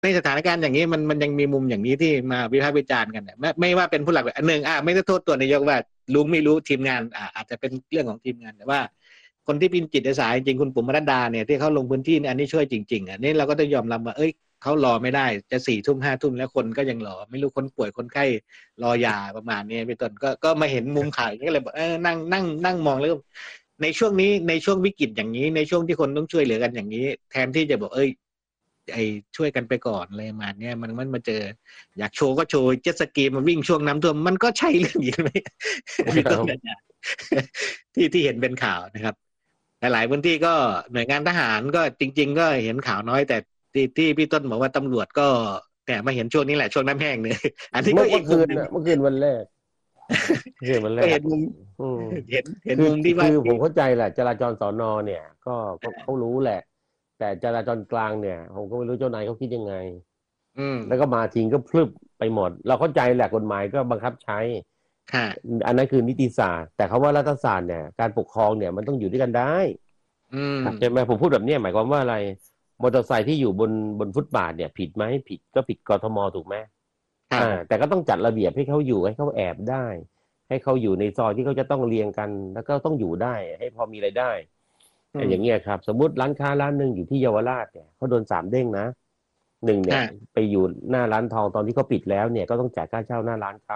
ในสถานการณ์อย่างนี้มันยังมีมุมอย่างนี้ที่มาวิพากษ์วิจารณ์กันเนี่ยไม่ว่าเป็นผู้หลักอันหนึ่งไม่ได้โทษตัวนายกว่ารู้ไม่รู้ทีมงานอาจจะเป็นเรื่องของทีมงานแต่ว่าคนที่เป็นจิตอาสาจริงๆคุณปุ๋มมนัดดาเนี่ยที่เขาลงพื้นที่อันนี้ช่วยจริงๆนี่เราก็ต้องยอมรับว่าเขารอไม่ได้จะ4 ทุ่ม5 ทุ่มแล้วคนก็ยังรอไม่รู้คนป่วยคนไข้รอยาประมาณนี้เป็นต้นก็มาเห็นมุมข่าวก็เลยบอกนั่งมองแล้วในช่วงนี้ในช่วงวิกฤตอย่างนี้ในช่วงที่คนต้องช่วยเหลือกันอย่างนี้แทนที่จะบอกช่วยกันไปก่อนอะไรประมาณนี้มันมาเจออยากโชว์ก็โชว์เจ็ตสกีมันวิ่งช่วงน้ำท่วมมันก็ใช่เรื่องอย่างนี้พี่ต้นที่เห็นเป็นข่าวนะครับหลายพื้นที่ก็หน่วยงานทหารก็จริงๆก็เห็นข่าวน้อยแต่ที่พี่ต้นบอกว่าตำรวจก็แต่มาเห็นช่วงนี้แหละช่วงน้ำแห้งเนี่ยอันนี้ก็อีกมุมนึงเมื่อคืนวันแรกก็เห็นมุมเห็นมุมที่ว่าคือผมเข้าใจแหละจราจรสน.เนี่ยก็เขารู้แหละแต่จราจรกลางเนี่ยผมก็ไม่รู้เจ้านายเขาคิดยังไงแล้วก็มาทิ้งก็พลึบไปหมดเราเข้าใจแหละกฎหมายก็บังคับใช้อันนั้นคือนิติศาสตร์แต่คำว่ารัฐศาสตร์เนี่ยการปกครองเนี่ยมันต้องอยู่ด้วยกันได้ใช่ไหมผมพูดแบบนี้หมายความว่าอะไรมอเตอร์ไซค์ที่อยู่บนฟุตบาทเนี่ยผิดไหมผิดก็ผิดกทม.ถูกไหมแต่ก็ต้องจัดระเบียบให้เขาอยู่ให้เขาแอบได้ให้เขาอยู่ในซอยที่เขาจะต้องเรียงกันแล้วก็ต้องอยู่ได้ให้พอมีรายได้อย่างเงี้ยครับสมมุติร้านค้าร้านหนึ่งอยู่ที่เยาวราชเนี่ยเขาโดน3 เด้งนะ1เนี่ยไปอยู่หน้าร้านทองตอนที่เขาปิดแล้วเนี่ยก็ต้องจ่ายค่าเช่าหน้าร้านเขา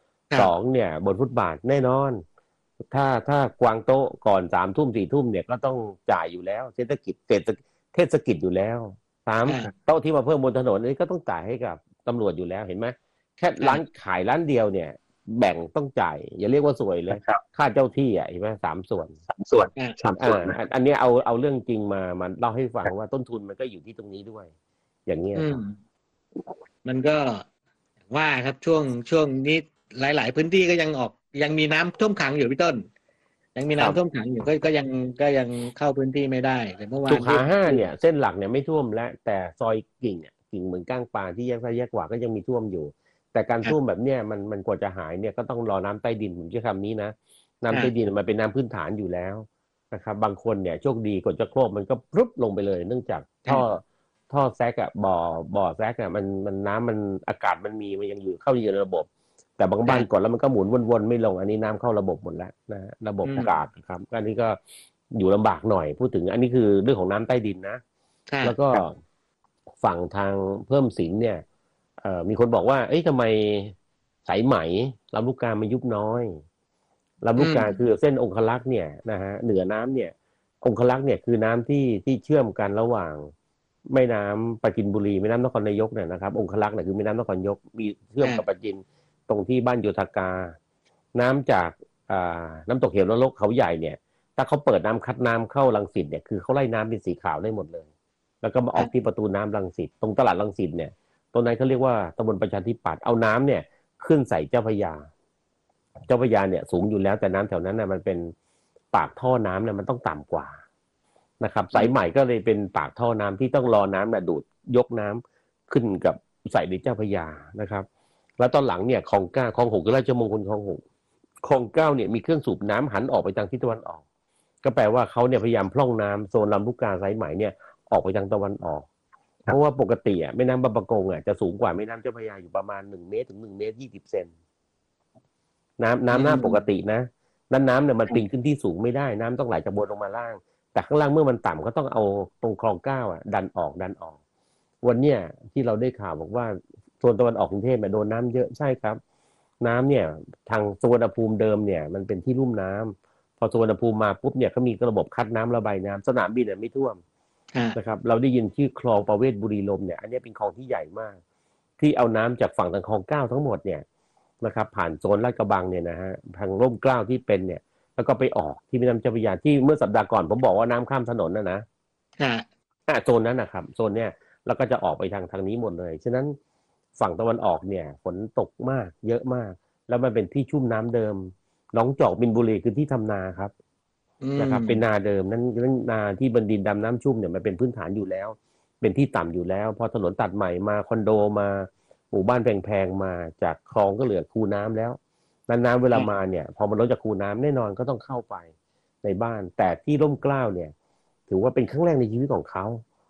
2เนี่ยบนฟุตบาทแน่นอนถ้ากวางโต๊ะก่อน3 ทุ่ม4 ทุ่มเนี่ยก็ต้องจ่ายอยู่แล้วเทศกิจอยู่แล้ว3โต๊ะที่มาเพิ่มบนถนนนี่ก็ต้องจ่ายให้กับตำรวจอยู่แล้วเห็นไหมแค่ร้านขายร้านเดียวเนี่ยแบ่งต้องจ่ายอย่าเรียกว่าสวยเลยค่าเจ้าที่เห็นไหม3 ส่วนอันนี้เอาเรื่องจริงมาเล่าให้ฟังว่าต้นทุนมันก็อยู่ที่ตรงนี้ด้วยอย่างเงี้ยมันก็ว่าครับช่วงนี้หลายๆพื้นที่ก็ยังมีน้ำท่วมขังอยู่พี่ต้นยังมีน้ำท่วมขังอยู่ก็ยังเข้าพื้นที่ไม่ได้แต่เมื่อวานสุขา5เนี่ยเส้นหลักเนี่ยไม่ท่วมแล้วแต่ซอยกิ่งเหมือนก้างปลาที่แยกซ้ายแยกขวาก็ยังมีท่วมอยู่แต่การท่วมแบบเนี้ยมันกว่าจะหายเนี่ยก็ต้องรอน้ำใต้ดินผมใช้คำนี้นะน้ำใต้ดินมันเป็นน้ำพื้นฐานอยู่แล้วนะครับบางคนเนี่ยโชคดีกว่าจะโครบมันก็พรุบลงไปเลยเนื่องจากท่อแซกบ่อแซกมันน้ำมันอากาศมันยังอยู่เข้าอยู่ในระบบแต่บางบ้านก่อนแล้วมันก็หมุนวนๆไม่ลงอันนี้น้ำเข้าระบบหมดแล้วนะระบบอากาศครับอันนี้ก็อยู่ลำบากหน่อยพูดถึงอันนี้คือเรื่องของน้ำใต้ดินนะแล้วก็ฝั่งทางเพิ่มสินเนี่ยมีคนบอกว่าทำไมสายไหมลำลูกกามันยุบน้อยลำลูกกาคือเส้นองคลักษ์เนี่ยนะฮะเหนือน้ำเนี่ยองคลักษ์เนี่ยคือน้ำที่เชื่อมกันระหว่างแม่น้ำปราจีนบุรีแม่น้ำนครนายกเนี่ยนะครับองคลักษ์เนี่ยคือแม่น้ำนครนายกมีเชื่อมกับปราจีนตรงที่บ้านโยธากาน้ำจากน้ำตกเหวนรกเขาใหญ่เนี่ยถ้าเขาเปิดน้ำคัดน้ำเข้ารังสิตเนี่ยคือเขาไล่น้ำเป็นสีขาวได้หมดเลยแล้วก็มาออกที่ประตูน้ำรังสิตตรงตลาดรังสิตเนี่ยตรงนั้นเขาเรียกว่าตำบลประชาธิปัตย์เอาน้ำเนี่ยขึ้นใส่เจ้าพระยาเนี่ยสูงอยู่แล้วแต่น้ำแถวนั้นน่ะมันเป็นปากท่อน้ำเนี่ยมันต้องต่ำกว่านะครับสายใหม่ก็เลยเป็นปากท่อน้ำที่ต้องรอน้ำดูดยกน้ำขึ้นกับใส่ในเจ้าพระยานะครับแล้วตอนหลังเนี่ยคลอง9คลอง6คือราชมงคลคลอง6คลอง9เนี่ยมีเครื่องสูบน้ำหันออกไปทางทิศตะวันออกก็แปลว่าเขาเนี่ยพยายามพร่องน้ำโซนลำลูกกาสายใหม่เนี่ยออกไปทางตะวันออกเพราะว่าปกติแม่น้ำบางปะกงจะสูงกว่าแม่น้ำเจ้าพระยาอยู่ประมาณ1 เมตรถึง1 เมตร 20 เซนน้ำหน้าปกตินะน้ำเนี่ยมันปีนขึ้นที่สูงไม่ได้น้ำต้องไหลจากบนลงมาล่างแต่ข้างล่างเมื่อมันต่ำก็ต้องเอาตรงคลอง9ดันออกวันเนี้ยที่เราได้ข่าวบอกว่าโซนตะวันออกกรุงเทพโดนน้ำเยอะใช่ครับน้ำเนี่ยทางสุวรรณภูมิเดิมเนี่ยมันเป็นที่ลุ่มน้ำพอสุวรรณภูมิมาปุ๊บเนี่ยเขามีระบบคัดน้ำระบายน้ำสนามบินไม่ท่วมนะครับเราได้ยินชื่อคลองประเวศบุรีลมเนี่ยอันนี้เป็นคลองที่ใหญ่มากที่เอาน้ำจากฝั่งทางคลอง9ทั้งหมดเนี่ยนะครับผ่านโซนลาดกระบังเนี่ยนะฮะทางร่มเกล้าที่เป็นเนี่ยแล้วก็ไปออกที่แม่น้ำเจ้าพระยาที่เมื่อสัปดาห์ก่อนผมบอกว่าน้ำข้ามถนนนะโซนนั้นนะครับโซนเนี่ยแล้วก็จะออกไปทางนี้หมดเลยฉะนั้นฝั่งตะวันออกเนี่ยฝนตกมากเยอะมากแล้วมันเป็นที่ชุ่มน้ำเดิมหนองจอกบินบุรีคือที่ทำนาครับนะครับเป็นนาเดิมนั้นนาที่บนดินดำน้ำชุ่มเนี่ยมันเป็นพื้นฐานอยู่แล้วเป็นที่ต่ำอยู่แล้วพอถนนตัดใหม่มาคอนโดมาหมู่บ้านแพงๆมาจากคลองก็เหลือคูน้ำแล้วน้ำเวลามาเนี่ยพอมันลดจากคูน้ำแน่นอนก็ต้องเข้าไปในบ้านแต่ที่ร่มเกล้าเนี่ยถือว่าเป็นครั้งแรกในชีวิตของเขา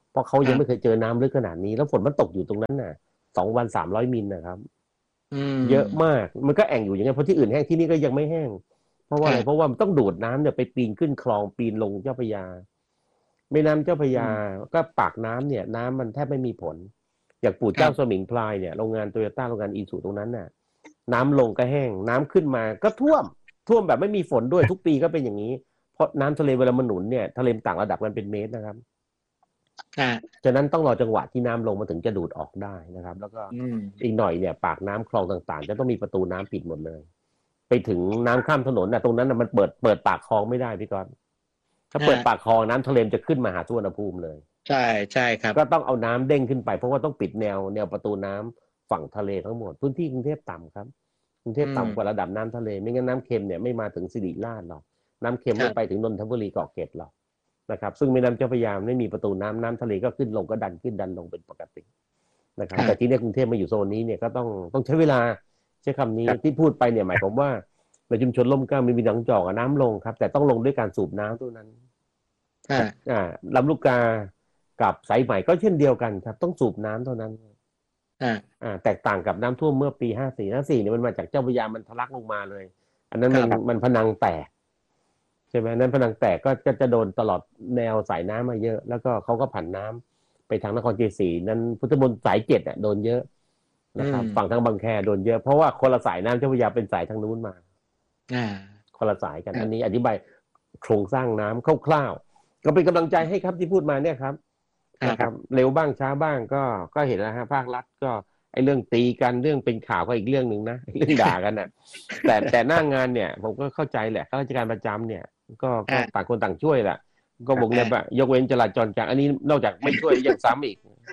เพราะเขายังไม่เคยเจอน้ำลึกขนาดนี้แล้วฝนมันตกอยู่ตรงนั้นน่ะ2 วัน300 มิลนะครับเยอะมากมันก็แอ่งอยู่อย่างเงี้ยเพราะที่อื่นแห้งที่นี่ก็ยังไม่แห้งเพราะว่าอะไรเพราะว่ามันต้องดูดน้ำเนี่ยไปปีนขึ้นคลองปีนลงเจ้าพระยาแม่น้ำเจ้าพระยาก็ปากน้ำเนี่ยน้ำมันแทบไม่มีผลอย่างปู่เจ้าสมิงพรายเนี่ยโรงงานโตโยต้าโรงงานอีซูตรงนั้นน่ะน้ำลงก็แห้งน้ำขึ้นมาก็ท่วมแบบไม่มีฝนด้วยทุกปีก็เป็นอย่างนี้เพราะน้ำทะเลเวลามันหนุนเนี่ยทะเลต่างระดับกันเป็นเมตรนะครับฉะนั้นต้องรอจังหวะที่น้ำลงมาถึงจะดูดออกได้นะครับแล้วก็อีกหน่อยเนี่ยปากน้ำคลองต่างๆจะต้องมีประตูน้ำปิดหมดเลยไปถึงน้ำข้ามถนนตรงนั้นมันเปิดปากคลองไม่ได้พี่กรณ์ถ้าเปิดปากคลองน้ำทะเลจะขึ้นมาหาสุวรรณภูมิเลยใช่ครับก็ต้องเอาน้ำเด้งขึ้นไปเพราะว่าต้องปิดแนวประตูน้ำฝั่งทะเลทั้งหมดพื้นที่กรุงเทพต่ำครับกรุงเทพต่ำกว่าระดับน้ำทะเลไม่งั้นน้ำเค็มเนี่ยไม่มาถึงสิริราชหรอกน้ำเค็มไม่ไปถึงนนทบุรีเกาะเกร็ดหรอกนะครับซึ่งแม่น้ำเจ้าพระยาไม่มีประตูน้ำทะเลก็ขึ้นลงก็ดันขึ้นดันลงเป็นปกตินะครับแต่ที่นี่กรุงเทพมาอยู่โซนนี้เนี่ยก็ต้องใช้เวลาใช้คำนี้ที่พูดไปเนี่ยหมายความว่าในชุมชนร่มเกล้ามีหนองจอกน้ำลงครับแต่ต้องลงด้วยการสูบน้ำเท่านั้นลำลูกกากับสายใหม่ก็เช่นเดียวกันครับต้องสูบน้ำเท่านั้นแตกต่างกับน้ำท่วมเมื่อปี54เนี่ยมันมาจากเจ้าพระยามันทะลักลงมาเลยอันนั้นมันพนังแตกใช่ไหมนั้นพนังแตกก็จะโดนตลอดแนวสายน้ำมาเยอะแล้วก็เขาก็ผันน้ำไปทางนครชัยศรีนั้นพุทธมณฑลสาย7โดนเยอะนะครับฝั่งทางบางแคโดนเยอะเพราะว่าคนละสายน้ำเจ้าพระยาเป็นสายทางนู้นมาคนละสายกันอันนี้อธิบายโครงสร้างน้ำคร่าวๆก็เป็นกำลังใจให้ครับที่พูดมาเนี่ยครับนะครับเร็วบ้างช้าบ้างก็เห็นแล้วฮะภาครัฐก็ไอ้เรื่องตีกันเรื่องเป็นข่าวก็อีกเรื่องหนึ่งนะเรื่องด่ากันน่ะแต่หน้างานเนี่ยผมก็เข้าใจแหละข้าราชการประจำเนี่ยก็ต่างคนต่างช่วยแหละก็วงเล็บว่ายกเว้นจราจรกลางอันนี้นอกจากไม่ช่วยยังซ้ำอีก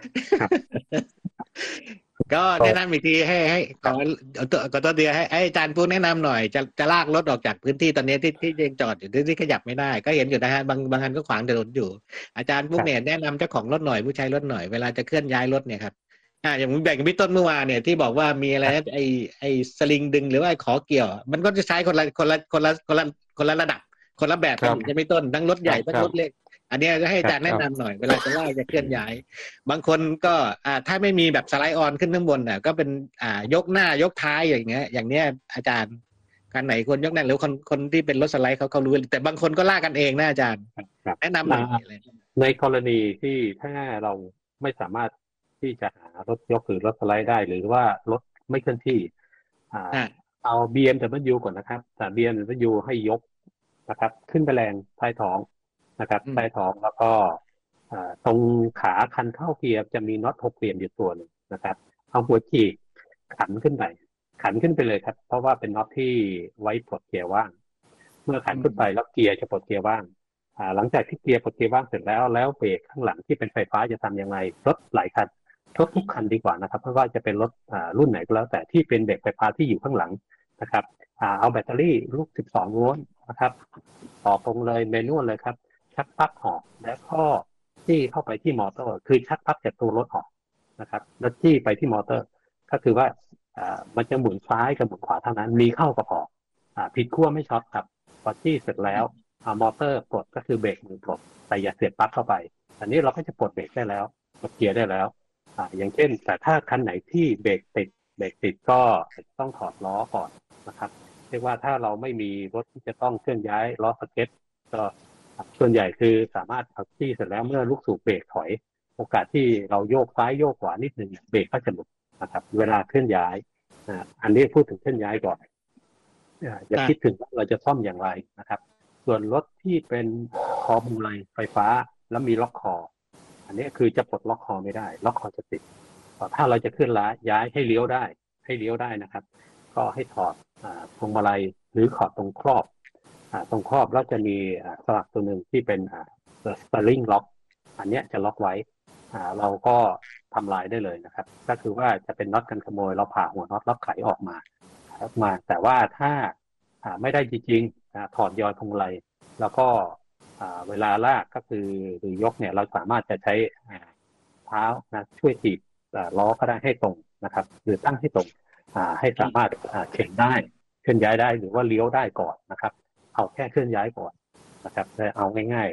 ก็แนะนำอีกทีให้ก่อนตัวเดียวให้อาจารย์พูดแนะนำหน่อยจะลากรถออกจากพื้นที่ตอนนี้ที่ยังจอดอยู่ที่ขยับไม่ได้ก็เห็นอยู่นะฮะบางคันก็ขวางถนนอยู่อาจารย์พวกเนี่ยแนะนำเจ้าของรถหน่อยผู้ใช้รถหน่อยเวลาจะเคลื่อนย้ายรถเนี่ยครับอย่างผมแบ่งกับพี่ต้นเมื่อวานเนี่ยที่บอกว่ามีอะไรไอ้สลิงดึงหรือว่าขอเกี่ยวมันก็จะใช้คนละระดับคนละแบบกันจะไม่ต้นทั้งรถใหญ่ทั้งรถเล็กอันนี้จะให้อาจารย์แนะนำหน่อยเวลาจะเคลื่อนย้ายบางคนก็ถ้าไม่มีแบบสไลด์ออนขึ้นข้างบนก็เป็นยกหน้ายกท้ายอย่างเงี้ยอาจารย์การไหนควรยกหน้าหรือคนที่เป็นรถสไลด์เขารู้แต่บางคนก็ลากกันเองนะอาจารย์แนะนำหน่อยในกรณีที่ถ้าเราไม่สามารถที่จะหารถยกหรือรถสไลด์ได้หรือว่ารถไม่เคลื่อนที่เอา BMW ก่อนนะครับแต่ BMW ให้ยกนะครับขึ้นไปแรงใต้ท้องนะครับใต้ท้องแล้วก็ตรงขาคันเข้าเกียร์จะมีน็อต6 เหลี่ยมอยู่ตัวนึงนะครับเอาหัวฉีกขันขึ้นไปเลยครับเพราะว่าเป็นน็อตที่ไว้ปลดเกียร์ว่างเมื่อขันขึ้นไปแล้วเกียร์จะปลดเกียร์ว่างหลังจากที่เกียร์ปลดเกียร์ว่างเสร็จแล้วเบรกข้างหลังที่เป็นไฟฟ้าจะทำยังไงรถหลายคันทุกคันดีกว่านะครับเพราะว่าจะเป็นรถรุ่นไหนก็แล้วแต่ที่เป็นเบรกไฟฟ้าที่อยู่ข้างหลังนะครับเอาแบตเตอรี่ลูก12 โวลต์นะครับต่อตรงเลยเมนูเลยครับชักปลั๊กออกแล้วก็จี้เข้าไปที่มอเตอร์คือชักปลั๊กจากตัวรถออกนะครับแล้วจี้ไปที่มอเตอร์ก็คือว่ามันจะหมุนซ้ายกับหมุนขวาเท่านั้นมีเข้ากับออกผิดขั้วไม่ช็อตครับพอจี้เสร็จแล้วมอเตอร์ปลดก็คือเบรกมือปลดแต่อย่าเสียบปลั๊กเข้าไปอันนี้เราก็จะปลดเบรกได้แล้วปลดเกียร์ได้แล้วอย่างเช่นแต่ถ้าคันไหนที่เบรกติดก็ต้องถอดล้อก่อนนะครับเรียกว่าถ้าเราไม่มีรถที่จะต้องเคลื่อนย้ายล้อสเก็ตก็ส่วนใหญ่คือสามารถเอาที่เสร็จแล้วเมื่อลูกสูบเบรกถอยโอกาสที่เราโยกซ้ายโยกขวานิดนึงเบรกก็จะหลุดนะครับเวลาเคลื่อนย้ายอันนี้พูดถึงเคลื่อนย้ายก่อนอย่าคิดถึงเราจะซ่อมอย่างไรนะครับส่วนรถที่เป็นคอบูไลไฟฟ้าแล้วมีล็อกคออันนี้คือจะปลดล็อกคอไม่ได้ล็อกคอจะติดถ้าเราจะเคลื่อนย้ายให้เลี้ยวได้นะครับก็ให้ถอดพวงมาลัยหรือขอดตรงครอบแล้วจะมีสลักตัวหนึ่งที่เป็นsteering lock อันนี้จะล็อกไว้เราก็ทำลายได้เลยนะครับก็คือว่าจะเป็นน็อตกันขโมยเราผ่าหัวน็อตแล้วไขออกมาแต่ว่าถ้าไม่ได้จริงๆถอดยอยพวงมาลัยแล้วก็เวลาลากก็คือหรือยกเนี่ยเราสามารถจะใช้เท้านะช่วยถีบล้อก็ได้ให้ตรงนะครับหรือตั้งให้ตรงให้สามารถเข็นได้เคลื่อนย้ายได้หรือว่าเลี้ยวได้ก่อนนะครับเอาแค่เคลื่อนย้ายก่อนนะครับเอาง่าย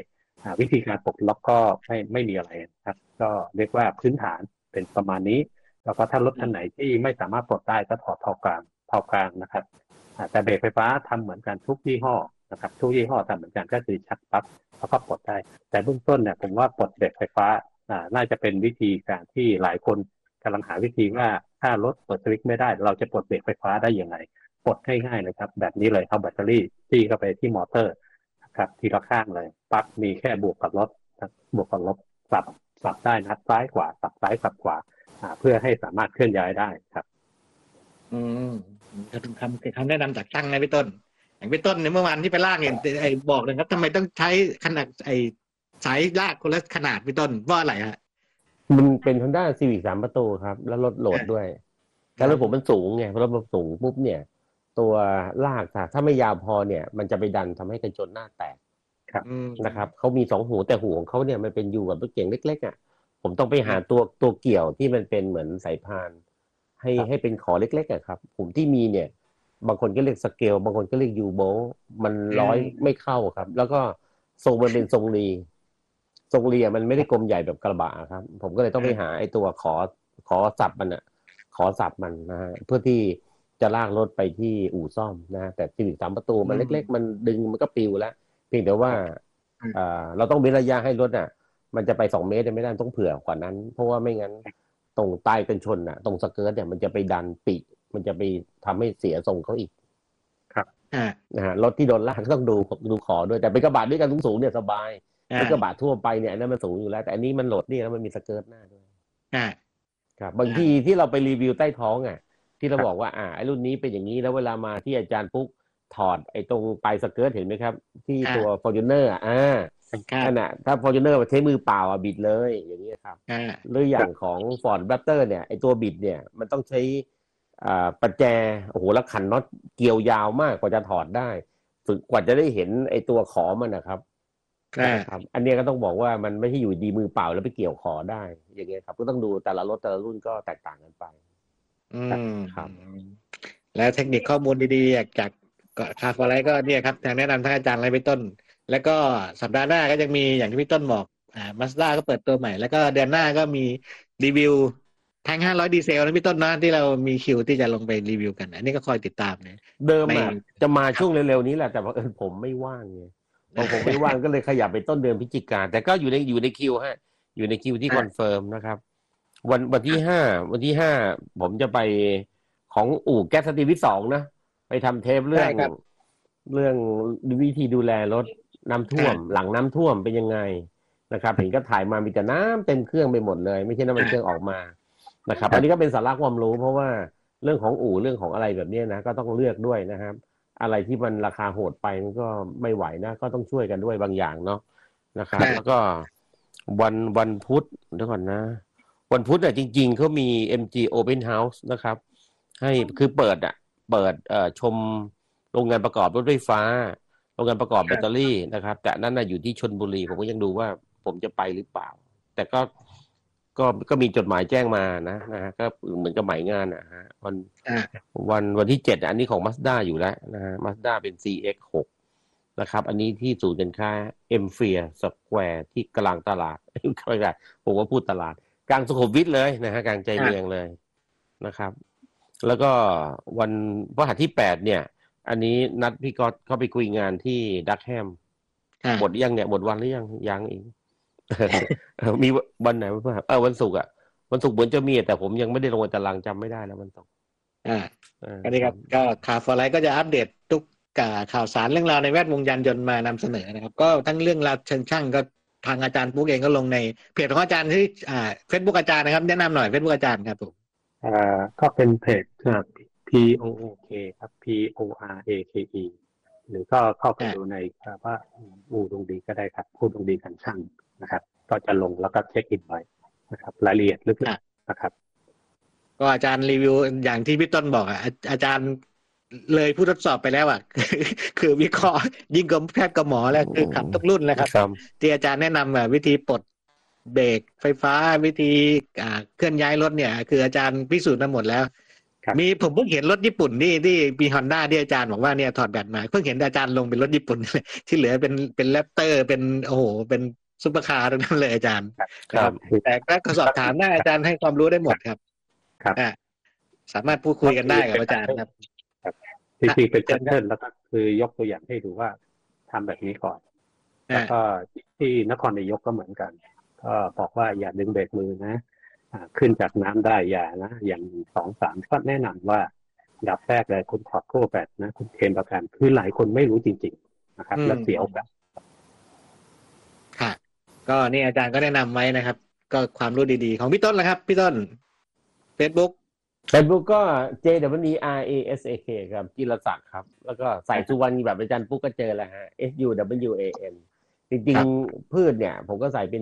วิธีการปลดล็อกก็ไม่มีอะไรครับก็เรียกว่าพื้นฐานเป็นประมาณนี้แล้วก็ถ้ารถคันไหนที่ไม่สามารถปลดได้ก็ถอดเผากลางนะครับแต่เบรกไฟฟ้าทำเหมือนกันทุกยี่ห้อนะครับทุกยี่ห้อทำเหมือนกันก็คือชักปลั๊กแล้วก็ปลดได้แต่เบื้องต้นเนี่ยผมว่าปลดเบรกไฟฟ้าน่าจะเป็นวิธีการที่หลายคนกำลังหาวิธีว่าถ้ารถเปิดสวิตช์ไม่ได้เราจะปลดเบรกไฟฟ้าได้ยังไงปลดง่ายๆเลยครับแบบนี้เลยเอาแบตเตอรี่จี้เข้าไปที่มอเตอร์ครับทีละข้างเลยปลั๊กมีแค่บวกกับลบสับได้นัดซ้ายขวาสับซ้ายสับขวาเพื่อให้สามารถเคลื่อนย้ายได้ครับก็เป็นคำแนะนำจากช่างนะพี่ต้นอย่างพี่ต้นเนี่ยเมื่อวานที่ไปลากเนี่ยบอกเลยครับทำไมต้องใช้ขนาดสายลากคนละขนาดพี่ต้นว่าอะไรฮะมันเป็น Honda Civic 3 ประตูครับแล้วรถโหลดด้วยแล้วรถผมมันสูงไงรถมันสูงปุ๊บเนี่ยตัวลากถ้าไม่ยาวพอเนี่ยมันจะไปดันทำให้กระจกหน้าแตกนะครับเขามี2 หูแต่หูของเขาเนี่ยมันเป็นอยู่กับรถเก๋งเล็กๆอ่ะผมต้องไปหาตัวเกี่ยวที่มันเป็นเหมือนสายพานให้เป็นขอเล็กๆอ่ะครับผมที่มีเนี่ยบางคนก็เรียกสเกลบางคนก็เรียกยูโบมันร้อยไม่เข้าครับแล้วก็ทรงมันเป็นทรงรีมันไม่ได้กลมใหญ่แบบกระบะครับผมก็เลยต้องไปหาไอ้ตัวขอสับมันอ่ะขอสับมันนะฮะเพื่อที่จะลากรถไปที่อู่ซ่อมนะแต่ซีวิค3 ประตูมันเล็กๆมันดึงมันก็ปิวแล้วเพียงแต่ว่าเราต้องมีระยะให้รถอ่ะมันจะไป2 เมตรไม่ได้ต้องเผื่อกว่านั้นเพราะว่าไม่งั้นตรงใต้กันชนอ่ะตรงสเกิร์ตเนี่ยมันจะไปดันปีกมันจะไปทำให้เสียทรงเขาอีกครับนะฮะรถที่โดนลากก็ต้องดูขอด้วยแต่เป็นกระบะด้วยกันสูงๆเนี่ยสบายเป็นกระบะทั่วไปเนี่ยนั่นมันสูงอยู่แล้วแต่อันนี้มันโหลดนี่แล้วมันมีสเกิร์ตหน้าด้วยครับบางทีที่เราไปรีวิวใต้ท้องอ่ะที่เราบอกว่าไอ้รุ่นนี้เป็นอย่างนี้แล้วเวลามาที่อาจารย์ปุ๊กถอดไอ้ตรงปลายสเกิร์ตเห็นไหมครับที่ตัว Fortuner นั่นน่ะถ้า Fortuner ใช้มือเปล่าบิดเลยอย่างนี้ครับหรืออย่างของ Ford Raptor เนี่ยไอ้ตัวบิดเนี่ยมันต้องใช้ประแจโอ้โหแล้วขันน็อตเกี่ยวยาวมากกว่าจะถอดได้ฝึกกว่าจะได้เห็นไอ้ตัวขอมันนะครับครับอันนี้ก็ต้องบอกว่ามันไม่ใช่อยู่ดีมือเปล่าแล้วไปเกี่ยวคอได้อย่างเงี้ยครับก็ต้องดูแต่ละรถแต่ละรุ่นก็แตกต่างกันไปครับแล้วเทคนิคข้อมูลดีๆจากคาร์ฟอร์ไลท์ก็เนี่ยครับทางแนะนำท่านอาจารย์อะไรไปต้นแล้วก็สัปดาห์หน้าก็จะมีอย่างที่พี่ต้นบอกMazda ก็เปิดตัวใหม่แล้วก็เดือนหน้าก็มีรีวิวแทง500ดีเซลนะพี่ต้นนะที่เรามีคิวที่จะลงไปรีวิวกันอันนี้ก็คอยติดตามนะเดิมจะมาช่วงเร็วๆนี้แหละแต่ว่าผมไม่ว่างไงผมไม่ว่างก็เลยขยับไปต้นเดือนพฤศจิกาแต่ก็อยู่ในคิวอยู่ในคิวที่คอนเฟิร์มนะครับวันที่5ผมจะไปของอู่แก๊สสตรีมที่2นะไปทำเทปเรื่องวิธีดูแลรถน้ำท่วมหลังน้ำท่วมเป็นยังไงนะครับเห็นก็ถ่ายมามีแต่น้ำเต็มเครื่องไปหมดเลยไม่ใช่น้ำมันเครื่องออกมานะครับอันนี้ก็เป็นสาระความรู้เพราะว่าเรื่องของอู่เรื่องของอะไรแบบนี้นะก็ต้องเลือกด้วยนะครับอะไรที่มันราคาโหดไปมันก็ไม่ไหวนะก็ต้องช่วยกันด้วยบางอย่างเนาะนะครับแล้วก็วันพุธเดี๋ยวก่อนนะวันพุธจริงๆเขามี MG Open House นะครับให้คือเปิดชมโรงงานประกอบรถไฟฟ้าโรงงานประกอบแบตเตอรี่นะครับแต่นั่นอยู่ที่ชลบุรีผมก็ยังดูว่าผมจะไปหรือเปล่าแต่ก็มีจดหมายแจ้งมานะฮะก็เหมือนกับหมายงานฮะวันที่7อันนี้ของ Mazda อยู่แล้วนะฮะ Mazda เป็น CX6 นะครับอันนี้ที่ศูนย์การค้า M-Sphere Square ที่กลางตลาดไม่ใช่ผมว่าพูดตลาดกลางสุขุมวิทเลยนะฮะกลางใจเมืองเลยนะครับแล้วก็วันพฤหัสที่8เนี่ยอันนี้นัดพี่ก๊อตเข้าไปคุยงานที่ดักแฮมหมดยังเนี่ยหมดวันหรือยังอีกมีวันไหนเพื่อวันศุกร์วันศุกร์เหมือนจะมีแต่ผมยังไม่ได้ลงตารางจำไม่ได้แล้ววันศุกร์อันนี้ครับก็ข่าวฟอร์ไลท์ก็จะอัปเดตทุกข่าวสารเรื่องราวในแวดวงยานยนต์มานำเสนอนะครับก็ทั้งเรื่องราวเชิงช่างก็ทางอาจารย์ปุ๊กเองก็ลงในเพจของอาจารย์ที่Facebook อาจารย์นะครับแนะนำหน่อย Facebook อาจารย์ครับผมก็เป็นเพจPOOK ครับ PORAKE หรือก็เข้าไปดูในว่าอู่ดวงดีก็ได้ครับอู่ดวงดีกันช่างนะครับก็จะลงแล้วก็เช็คอินไว้นะครับรายละเอียดลึกๆนะครับก็อาจารย์รีวิวอย่างที่พี่ต้นบอกอาจารย์เลยผู้ทดสอบไปแล้วคือวิเคราะห์ยิ่งกว่าแพทย์กับหมอแล้วคือขับทุกรุ่นแล้วครับที่อาจารย์แนะนำวิธีปลดเบรกไฟฟ้าวิธีเคลื่อนย้ายรถเนี่ยคืออาจารย์พิสูจน์มาหมดแล้วมีผมเพิ่งเห็นรถญี่ปุ่นที่มีฮอนด้าที่อาจารย์บอกว่าเนี่ยถอดแบตมาเพิ่งเห็นอาจารย์ลงเป็นรถญี่ปุ่นที่เหลือเป็นแรปเตอร์เป็นโอ้โหเป็นซุปเปอร์คาร์ทั้งนั้นเลยอาจารย์ครับแต่ก็สอบถามได้อาจารย์ให้ความรู้ได้หมดครับครับสามารถพูดคุยกันได้กับอาจารย์ครับจริงๆเป็นแพทเทิร์นแล้วก็คือยกตัวอย่างให้ดูว่าทำแบบนี้ก่อนแล้วก็ที่นครนายกก็เหมือนกันก็บอกว่าอย่าดึงเบรกมือนะขึ้นจากน้ำได้อย่านะอย่าง2-3ก็แนะนำว่าดับแรกเลยคุณถอดโค้แบตนะคุณเคลมประกันคือหลายคนไม่รู้จริงๆนะครับแล้วเสียโอกาสค่ะก็นี่อาจารย์ก็แนะนำไว้นะครับก็ความรู้ดีๆของพี่ต้นนะครับพี่ต้น Facebook ก็ JWERASAK ครับจิรศักดิ์ครับแล้วก็ใส่สุวรรณแบบอาจารย์ปุ๊กก็เจอแล้วฮะ SUWAN จริงๆพืชเนี่ยผมก็ใส่เป็น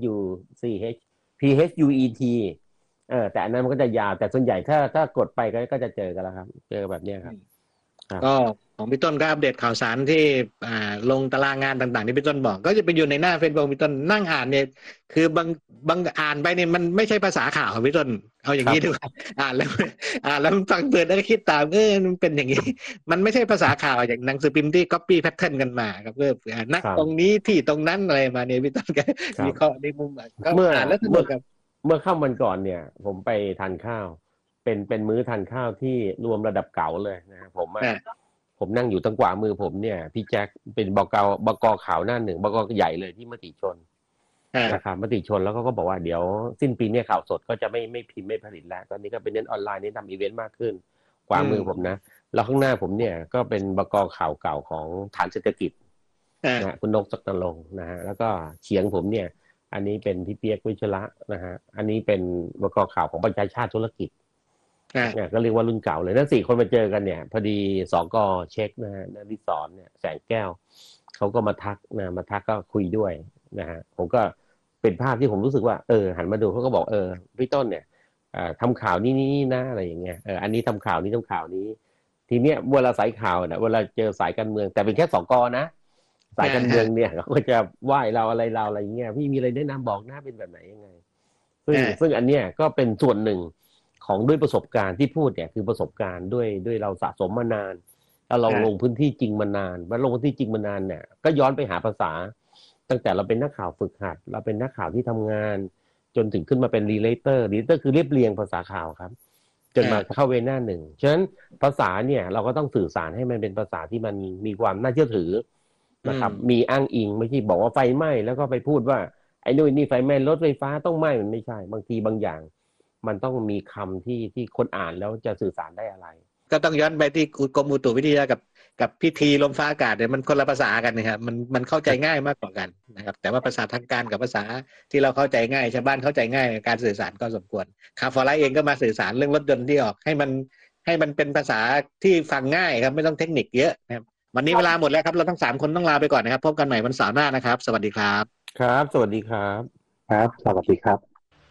PHUET แต่อันนั้นมันก็จะยาวแต่ส่วนใหญ่ถ้ากดไปก็จะเจอกันแล้วครับเจอแบบนี้ครับก็ของพี่ต้นก็อัปเดตข่าวสารที่ลงตารางงานต่างๆที่พี่ต้นบอกก็จะไปอยู่ในหน้า Facebook พี่ต้นนั่งอ่านเนี่ยคือบางอ่านไปเนี่ยมันไม่ใช่ภาษาข่าวพี่ต้นเอาอย่างนี้ดีกว่าอ่านแล้วฟังเปิดแล้วก็คิดตามมันเป็นอย่างนี้มันไม่ใช่ภาษาข่าวอย่างหนังสือพิมพ์ที่ copy pattern กันมาครับนักตรงนี้ที่ตรงนั้นอะไรมาเนี่ยพี่ต้นก็มีข้อในมุมก็อ่านแล้วสนุกครับเมื่อค่ำวันก่อนเนี่ยผมไปทานข้าวเป็นมื้อทานข้าวที่รวมระดับเก๋าเลยนะผมนั่งอยู่ทางขวามือผมเนี่ยพี่แจ็คเป็นบก.ข่าวหน้าหนึ่งบก.ใหญ่เลยที่มติชนนะครับมติชนแล้วก็บอกว่าเดี๋ยวสิ้นปีเนี่ยข่าวสดก็จะไม่พิมพ์ไม่ผลิตแล้วตอนนี้ก็เป็นเน้นออนไลน์เน้นทำอีเวนต์มากขึ้นขวามือผมนะแล้วข้างหน้าผมเนี่ยก็เป็นบก.ข่าวเก่าของฐานเศรษฐกิจนะคุณนกศักดิ์นรงค์นะฮะแล้วก็เฉียงผมเนี่ยอันนี้เป็นพี่เปียกวิชระนะฮะอันนี้เป็นบก.ข่าวของประชาชาติธุรกิจเนี่ยก็เรียกว่ารุ่นเก่าเลยทั้ง4คนมาเจอกันเนี่ยพอดีสก.เช็คนะฮะดิศรเนี่ยแสงแก้วเขาก็มาทักก็คุยด้วยนะฮะผมก็เป็นภาพที่ผมรู้สึกว่าหันมาดูเขาก็บอกพี่ต้นเนี่ยทำข่าวนี้นะอะไรอย่างเงี้ยอันนี้ทำข่าวนี้ทำข่าวนี้ทีเนี้ยเวลาสายข่าวนะเวลาเจอสายการเมืองแต่เป็นแค่สก.นะสายการเมืองเนี่ยเขาก็จะไหว้เราอะไรอย่างเงี้ยพี่มีอะไรแนะนำบอกนะเป็นแบบไหนยังไงซึ่งอันเนี้ยก็เป็นส่วนหนึ่งของด้วยประสบการณ์ที่พูดเนี่ยคือประสบการณ์ด้วยเราสะสมมานานแล้วเราลงพื้นที่จริงมานานลงพื้นที่จริงมานานเนี่ยก็ย้อนไปหาภาษาตั้งแต่เราเป็นนักข่าวฝึกหัดเราเป็นนักข่าวที่ทำงานจนถึงขึ้นมาเป็นรีเลเตอร์คือเรียบเรียงภาษาข่าวครับจนมาเข้าเวหน้าหนึ่งฉะนั้นภาษาเนี่ยเราก็ต้องสื่อสารให้มันเป็นภาษาที่มันมีความน่าเชื่อถือนะครับมีอ้างอิงไม่ใช่บอกว่าไฟไหม้แล้วก็ไปพูดว่าไอ้นู่นนี่ไฟไหม้รถไฟฟ้าต้องไหม้มันไม่ใช่บางทีบางอย่างมันต้องมีคำที่คนอ่านแล้วจะสื่อสารได้อะไรก็ต้องย้อนไปที่กรมอุตุวิทยากับพิธีลมฟ้าอากาศเนี่ยมันคนละภาษากันนะครับมันเข้าใจง่ายมากกว่ากันนะครับแต่ว่าภาษาทางการกับภาษาที่เราเข้าใจง่ายชาวบ้านเข้าใจง่ายการสื่อสารก็สมควรคาร์ฟอร์ไลท์เองก็มาสื่อสารเรื่องรถยนต์ที่ออกให้มันเป็นภาษาที่ฟังง่ายครับไม่ต้องเทคนิคเยอะนะครับวันนี้เวลาหมดแล้วครับเราทั้ง3คนต้องลาไปก่อนนะครับพบกันใหม่วันเสาร์หน้านะครับสวัสดีครับครับสวัสดีครับครับสวัสดีครับ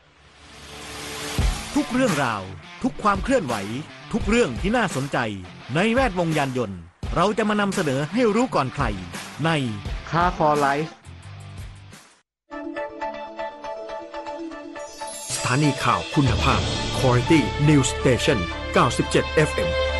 ทุกเรื่องราวทุกความเคลื่อนไหวทุกเรื่องที่น่าสนใจในแวดวงยานยนต์เราจะมานำเสนอให้รู้ก่อนใครใน Car for Life สถานีข่าวคุณภาพ Quality News Station 97 FM